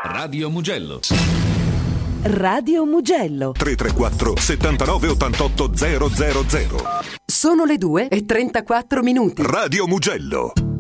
Radio Mugello. Radio Mugello 334 79 88 000. Sono le 2:34 minuti. Radio Mugello.